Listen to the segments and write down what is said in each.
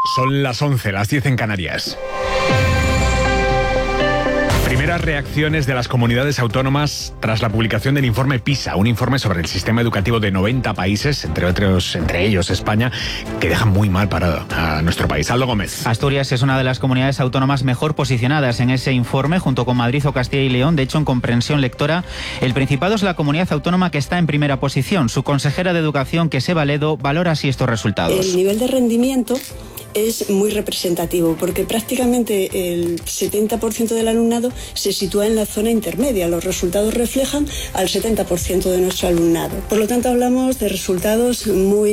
Son las 11, las 10 en Canarias. Primeras reacciones de las comunidades autónomas tras la publicación del informe PISA, un informe sobre el sistema educativo de 90 países, entre ellos España, que deja muy mal parado a nuestro país. Aldo Gómez. Asturias es una de las comunidades autónomas mejor posicionadas en ese informe, junto con Madrid o Castilla y León. De hecho, en comprensión lectora, el Principado es la comunidad autónoma que está en primera posición. Su consejera de Educación, Quese Valedo, valora así estos resultados. El nivel de rendimiento es muy representativo porque prácticamente el 70% del alumnado se sitúa en la zona intermedia. Los resultados reflejan al 70% de nuestro alumnado. Por lo tanto, hablamos de resultados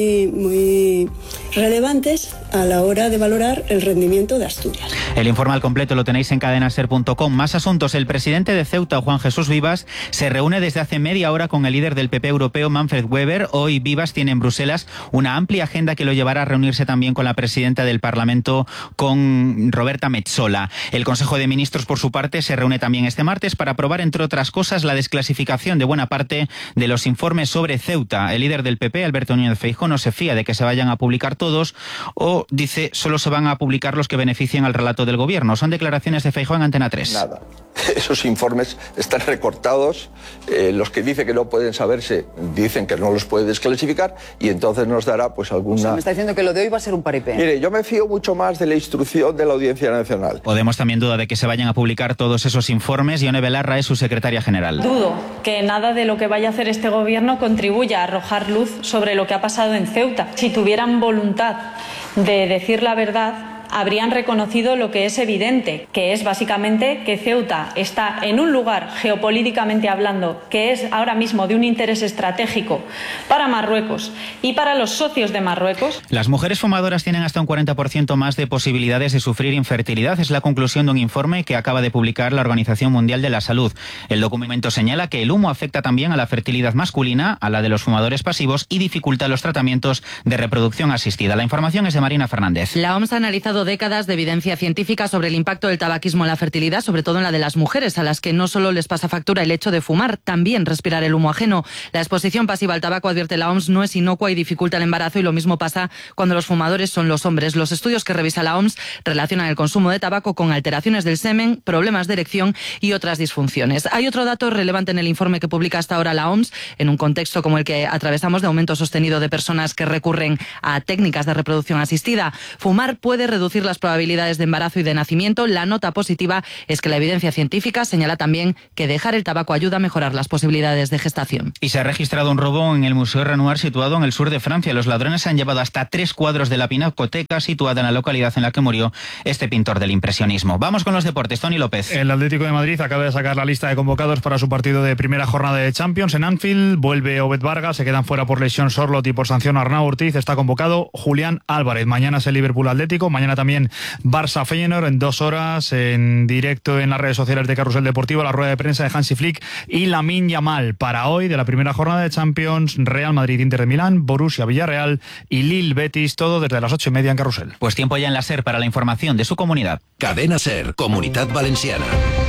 muy relevantes a la hora de valorar el rendimiento de Asturias. El informe al completo lo tenéis en cadenaser.com. Más asuntos. El presidente de Ceuta, Juan Jesús Vivas, se reúne desde hace media hora con el líder del PP europeo, Manfred Weber. Hoy Vivas tiene en Bruselas una amplia agenda que lo llevará a reunirse también con la presidenta del Parlamento, con Roberta Metsola. El Consejo de Ministros, por su parte, se reúne también este martes para aprobar, entre otras cosas, la desclasificación de buena parte de los informes sobre Ceuta. El líder del PP, Alberto Núñez Feijóo, no se fía de que se vayan a publicar todos, o dice solo se van a publicar los que beneficien al relato del gobierno. Son declaraciones de Feijóo en Antena 3. Nada. Esos informes están recortados. Los que dicen que no pueden saberse dicen que no los puede desclasificar y entonces nos dará pues alguna... O sea, me está diciendo que lo de hoy va a ser un paripé. Mire, yo me fío mucho más de la instrucción de la Audiencia Nacional. Podemos también duda de que se vayan a publicar todos esos informes. Ione Belarra es su secretaria general. Dudo que nada de lo que vaya a hacer este gobierno contribuya a arrojar luz sobre lo que ha pasado en Ceuta. Si tuvieran voluntad de decir la verdad, habrían reconocido lo que es evidente, que es básicamente que Ceuta está en un lugar, geopolíticamente hablando, que es ahora mismo de un interés estratégico para Marruecos y para los socios de Marruecos. Las mujeres fumadoras tienen hasta un 40% más de posibilidades de sufrir infertilidad. Es la conclusión de un informe que acaba de publicar la Organización Mundial de la Salud. El documento señala que el humo afecta también a la fertilidad masculina, a la de los fumadores pasivos y dificulta los tratamientos de reproducción asistida. La información es de Marina Fernández. La OMS ha analizado décadas de evidencia científica sobre el impacto del tabaquismo en la fertilidad, sobre todo en la de las mujeres, a las que no solo les pasa factura el hecho de fumar, también respirar el humo ajeno. La exposición pasiva al tabaco, advierte la OMS, no es inocua y dificulta el embarazo, y lo mismo pasa cuando los fumadores son los hombres. Los estudios que revisa la OMS relacionan el consumo de tabaco con alteraciones del semen, problemas de erección y otras disfunciones. Hay otro dato relevante en el informe que publica hasta ahora la OMS, en un contexto como el que atravesamos de aumento sostenido de personas que recurren a técnicas de reproducción asistida. Fumar puede reducir las probabilidades de embarazo y de nacimiento. La nota positiva es que la evidencia científica señala también que dejar el tabaco ayuda a mejorar las posibilidades de gestación. Y se ha registrado un robo en el Museo Renoir, situado en el sur de Francia. Los ladrones han llevado hasta 3 cuadros de la pinacoteca situada en la localidad en la que murió este pintor del impresionismo. Vamos con los deportes. Tony López. El Atlético de Madrid acaba de sacar la lista de convocados para su partido de primera jornada de Champions en Anfield. Vuelve Obed Vargas, se quedan fuera por lesión Sorloth y por sanción Arnau Ortiz. Está convocado Julián Álvarez. Mañana es el Liverpool Atlético, mañana también Barça Feyenoord en 2 horas, en directo en las redes sociales de Carrusel Deportivo, la rueda de prensa de Hansi Flick y Lamine Yamal. Para hoy, de la primera jornada de Champions, Real Madrid, Inter de Milán, Borussia Villarreal y Lille Betis, todo desde las 8:30 en Carrusel. Pues tiempo ya en la SER para la información de su comunidad. Cadena SER, Comunidad Valenciana.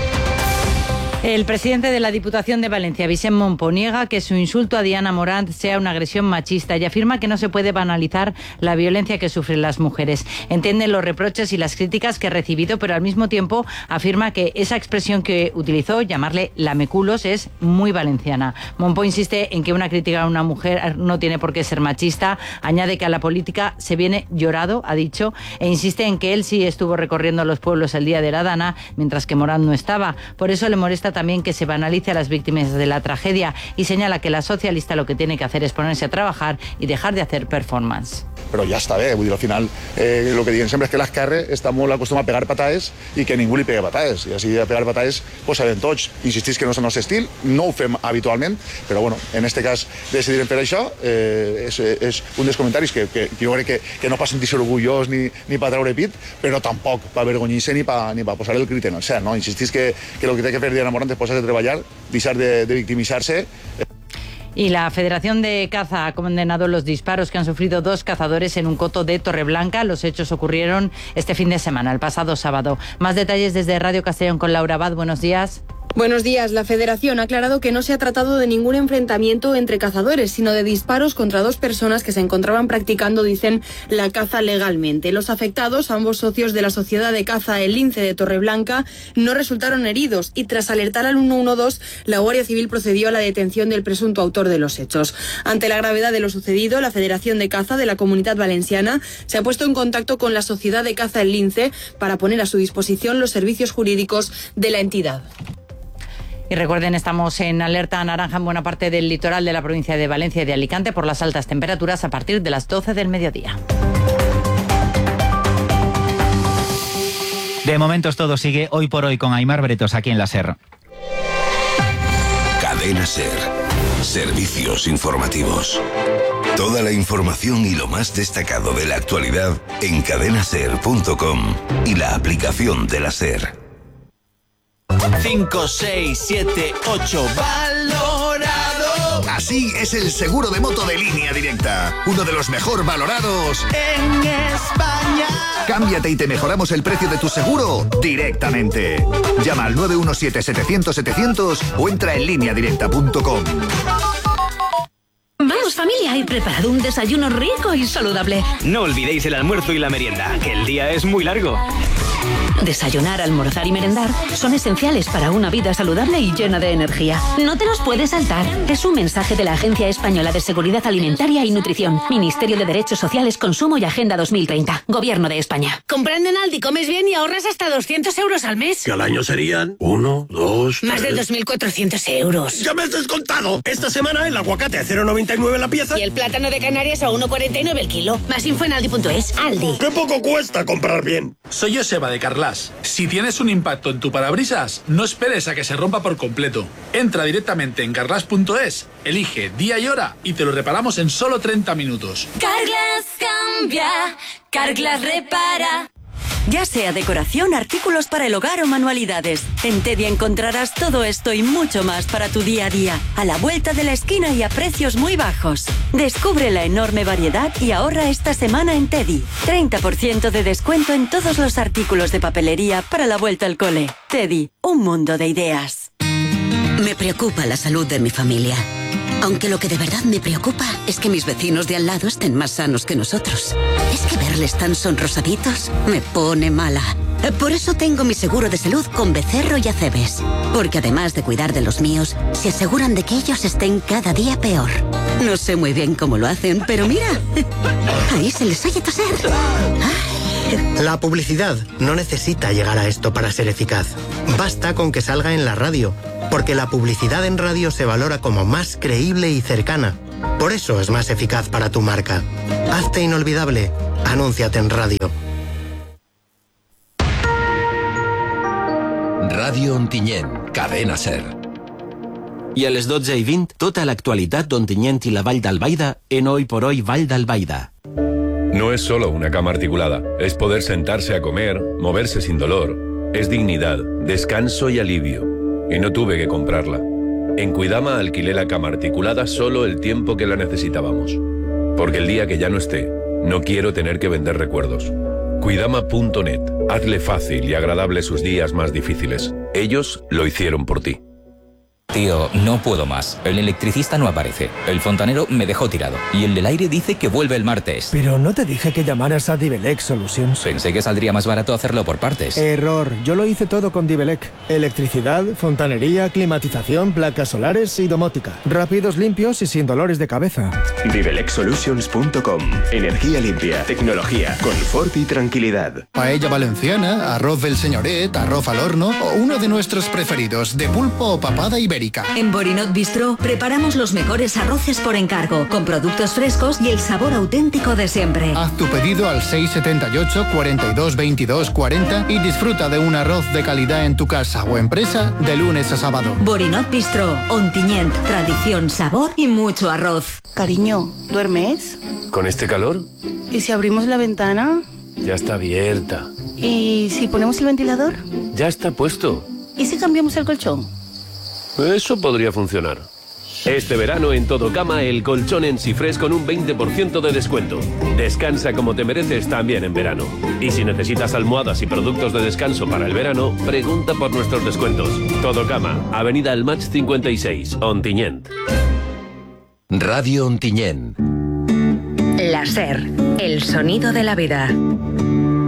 El presidente de la Diputación de Valencia, Vicent Monpó, niega que su insulto a Diana Morant sea una agresión machista y afirma que no se puede banalizar la violencia que sufren las mujeres. Entiende los reproches y las críticas que ha recibido, pero al mismo tiempo afirma que esa expresión que utilizó, llamarle lameculos, es muy valenciana. Monpó insiste en que una crítica a una mujer no tiene por qué ser machista. Añade que a la política se viene llorado, ha dicho, e insiste en que él sí estuvo recorriendo los pueblos el día de la Dana, mientras que Morant no estaba. Por eso le molesta también que se banalice a las víctimas de la tragedia y señala que la socialista lo que tiene que hacer es ponerse a trabajar y dejar de hacer performance. Però ja està bé, vull dir, al final el que diuen sempre és que l'esquerra està molt acostumat a pegar patades i que ningú li pega patades, i així de pegar patades pues sabem tots. Insistís que no és el nostre estil, no ho fem habitualment, però bueno, en este cas decidirem fer això, és un dels comentaris que jo crec que no per sentir-se orgullós ni per treure pit, però tampoc per avergonyir-se ni per posar el crit en el cel, no? Insistís que el que té que fer Diana Morant és posar-se a treballar, deixar de victimitzar-se. Y la Federación de Caza ha condenado los disparos que han sufrido 2 cazadores en un coto de Torreblanca. Los hechos ocurrieron este fin de semana, el pasado sábado. Más detalles desde Radio Castellón con Laura Abad. Buenos días. Buenos días. La Federación ha aclarado que no se ha tratado de ningún enfrentamiento entre cazadores, sino de disparos contra dos personas que se encontraban practicando, dicen, la caza legalmente. Los afectados, ambos socios de la Sociedad de Caza El Lince de Torreblanca, no resultaron heridos y tras alertar al 112, la Guardia Civil procedió a la detención del presunto autor de los hechos. Ante la gravedad de lo sucedido, la Federación de Caza de la Comunidad Valenciana se ha puesto en contacto con la Sociedad de Caza El Lince para poner a su disposición los servicios jurídicos de la entidad. Y recuerden, estamos en alerta naranja en buena parte del litoral de la provincia de Valencia y de Alicante por las altas temperaturas a partir de las 12 del mediodía. De momentos todo sigue hoy por hoy con Aimar Bretos aquí en la SER. Cadena SER. Servicios informativos. Toda la información y lo más destacado de la actualidad en cadenaser.com y la aplicación de la SER. 5, 6, 7, 8, valorado. Así es el seguro de moto de Línea Directa, uno de los mejor valorados en España. Cámbiate y te mejoramos el precio de tu seguro directamente. Llama al 917-700-700 o entra en lineadirecta.com. Vamos, familia, he preparado un desayuno rico y saludable. No olvidéis el almuerzo y la merienda, que el día es muy largo. Desayunar, almorzar y merendar son esenciales para una vida saludable y llena de energía. No te los puedes saltar. Es un mensaje de la Agencia Española de Seguridad Alimentaria y Nutrición, Ministerio de Derechos Sociales, Consumo y Agenda 2030, Gobierno de España. Comprando en Aldi comes bien y ahorras hasta 200 euros al mes. Que al año serían 1, 2... Más de 2.400 euros. ¡Ya me has descontado! Esta semana el aguacate a 0,99 la pieza. Y el plátano de Canarias a 1,49 el kilo. Más info en Aldi.es. Aldi. ¡Qué poco cuesta comprar bien! Soy Joseba de Carlas. Si tienes un impacto en tu parabrisas, no esperes a que se rompa por completo. Entra directamente en carglass.es, elige día y hora y te lo reparamos en solo 30 minutos. Carglass cambia, Carglass repara. Ya sea decoración, artículos para el hogar o manualidades, en Teddy encontrarás todo esto y mucho más para tu día a día, a la vuelta de la esquina y a precios muy bajos. Descubre la enorme variedad y ahorra esta semana en Teddy. 30% de descuento en todos los artículos de papelería para la vuelta al cole. Teddy, un mundo de ideas. Me preocupa la salud de mi familia. Aunque lo que de verdad me preocupa es que mis vecinos de al lado estén más sanos que nosotros. Es que verles tan sonrosaditos me pone mala. Por eso tengo mi seguro de salud con Becerro y Acebes. Porque además de cuidar de los míos, se aseguran de que ellos estén cada día peor. No sé muy bien cómo lo hacen, pero mira, ahí se les oye toser. La publicidad no necesita llegar a esto para ser eficaz. Basta con que salga en la radio, porque la publicidad en radio se valora como más creíble y cercana. Por eso es más eficaz para tu marca. Hazte inolvidable. Anúnciate en radio. Radio Ontinyent, Cadena SER. I a les 12:20, tota l'actualitat d'Ontinyent i la Vall d'Albaida en Hoy por Hoy Vall d'Albaida. No es solo una cama articulada, es poder sentarse a comer, moverse sin dolor. Es dignidad, descanso y alivio. Y no tuve que comprarla. En Cuidama alquilé la cama articulada solo el tiempo que la necesitábamos. Porque el día que ya no esté, no quiero tener que vender recuerdos. Cuidama.net. Hazle fácil y agradable sus días más difíciles. Ellos lo hicieron por ti. Tío, no puedo más. El electricista no aparece. El fontanero me dejó tirado. Y el del aire dice que vuelve el martes. Pero no te dije que llamaras a Divelec Solutions. Pensé que saldría más barato hacerlo por partes. Error. Yo lo hice todo con Divelec. Electricidad, fontanería, climatización, placas solares y domótica. Rápidos, limpios y sin dolores de cabeza. DivelecSolutions.com. Energía limpia, tecnología, confort y tranquilidad. Paella valenciana, arroz del señoret, arroz al horno o uno de nuestros preferidos, de pulpo o papada ibérica. En Borinot Bistro preparamos los mejores arroces por encargo, con productos frescos y el sabor auténtico de siempre. Haz tu pedido al 678 42 22 40 y disfruta de un arroz de calidad en tu casa o empresa de lunes a sábado. Borinot Bistro, Ontinyent, tradición, sabor y mucho arroz. Cariño, ¿duermes? ¿Con este calor? ¿Y si abrimos la ventana? Ya está abierta. ¿Y si ponemos el ventilador? Ya está puesto. ¿Y si cambiamos el colchón? Eso podría funcionar. Este verano en Todo Cama el colchón en Sifres con un 20% de descuento. Descansa como te mereces también en verano. Y si necesitas almohadas y productos de descanso para el verano, pregunta por nuestros descuentos. Todo Cama, Avenida El Match 56, Ontinyent. Radio Ontinyent. La SER, el sonido de la vida.